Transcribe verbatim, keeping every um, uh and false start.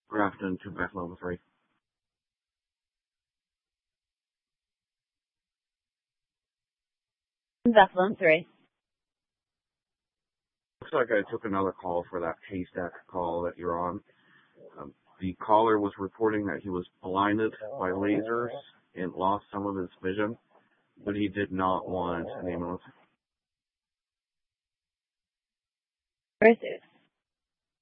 Good afternoon to Buffalo three. Buffalo three. Looks like I took another call for that haystack call that you're on. Um, the caller was reporting that he was blinded by lasers and lost some of his vision, but he did not want an ambulance. Where is it?